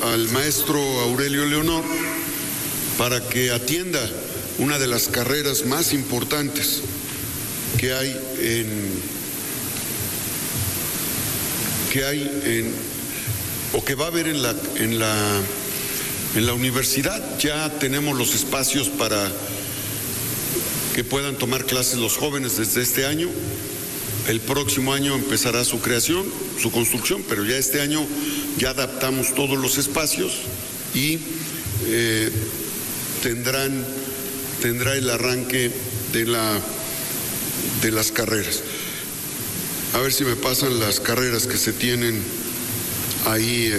al maestro Aurelio Leonor para que atienda una de las carreras más importantes que hay o que va a haber en la universidad. Ya tenemos los espacios para que puedan tomar clases los jóvenes desde este año. El próximo año empezará su creación, su construcción, pero ya este año ya adaptamos todos los espacios y tendrá el arranque de las carreras. A ver si me pasan las carreras que se tienen ahí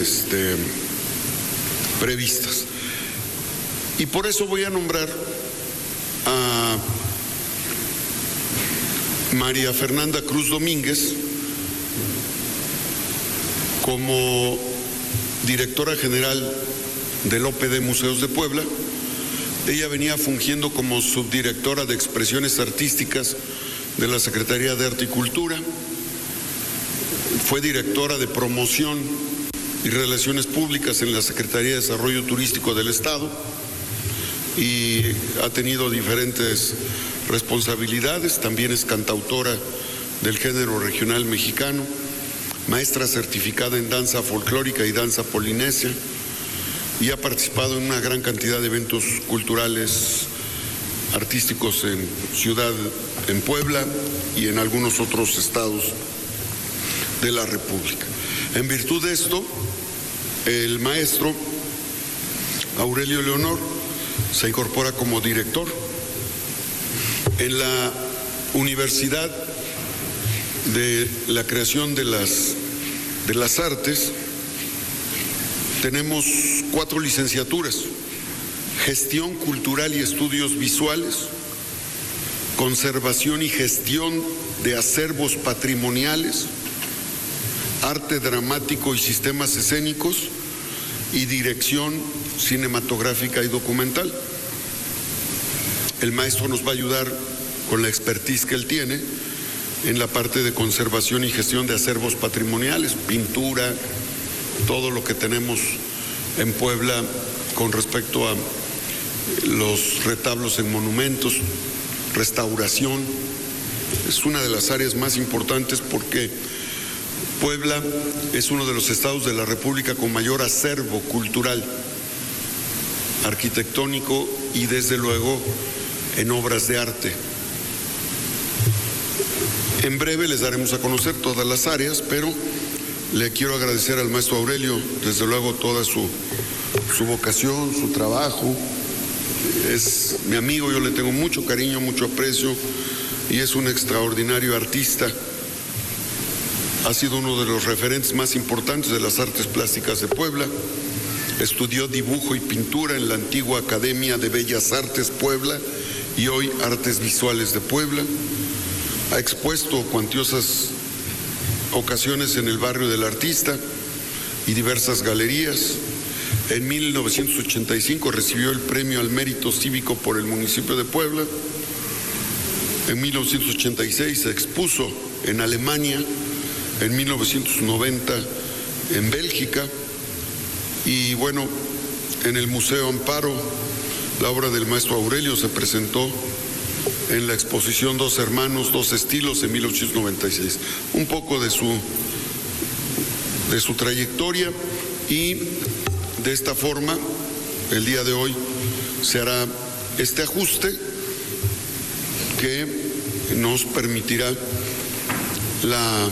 previstas. Y por eso voy a nombrar a María Fernanda Cruz Domínguez como directora general del OPD Museos de Puebla. Ella venía fungiendo como subdirectora de expresiones artísticas de la Secretaría de Arte y Cultura. Fue directora de promoción y relaciones públicas en la Secretaría de Desarrollo Turístico del Estado y ha tenido diferentes responsabilidades. También es cantautora del género regional mexicano, maestra certificada en danza folclórica y danza polinesia, y ha participado en una gran cantidad de eventos culturales artísticos en Puebla y en algunos otros estados de la República. En virtud de esto, el maestro Aurelio Leonor se incorpora como director. En la Universidad de la Creación de las Artes tenemos 4 licenciaturas: Gestión Cultural y Estudios Visuales, Conservación y Gestión de Acervos Patrimoniales, Arte Dramático y Sistemas Escénicos y Dirección Cinematográfica y Documental. El maestro nos va a ayudar con la expertise que él tiene en la parte de conservación y gestión de acervos patrimoniales, pintura, todo lo que tenemos en Puebla con respecto a los retablos en monumentos, restauración. Es una de las áreas más importantes porque Puebla es uno de los estados de la República con mayor acervo cultural, arquitectónico y desde luego en obras de arte. En breve les daremos a conocer todas las áreas, pero le quiero agradecer al maestro Aurelio, desde luego, toda su vocación, su trabajo. Es mi amigo, yo le tengo mucho cariño, mucho aprecio y es un extraordinario artista. Ha sido uno de los referentes más importantes de las artes plásticas de Puebla. Estudió dibujo y pintura en la antigua Academia de Bellas Artes Puebla y hoy Artes Visuales de Puebla. Ha expuesto cuantiosas ocasiones en el barrio del Artista y diversas galerías. En 1985 recibió el Premio al Mérito Cívico por el municipio de Puebla. En 1986 se expuso en Alemania, en 1990 en Bélgica y bueno, en el Museo Amparo la obra del maestro Aurelio se presentó en la exposición Dos Hermanos, Dos Estilos en 1896. Un poco de su trayectoria y de esta forma el día de hoy se hará este ajuste que nos permitirá la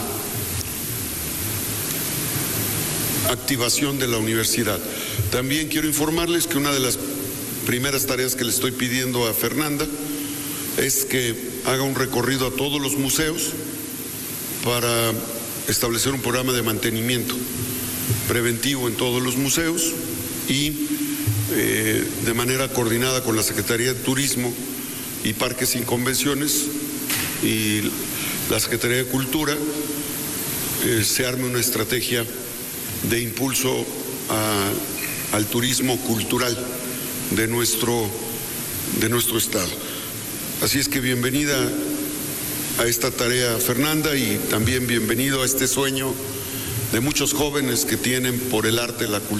activación de la universidad. También quiero informarles que una de las primeras tareas que le estoy pidiendo a Fernanda es que haga un recorrido a todos los museos para establecer un programa de mantenimiento preventivo en todos los museos y de manera coordinada con la Secretaría de Turismo y Parques y Convenciones y la Secretaría de Cultura se arme una estrategia de impulso al turismo cultural de nuestro estado. Así es que bienvenida a esta tarea, Fernanda, y también bienvenido a este sueño de muchos jóvenes que tienen por el arte, la cultura.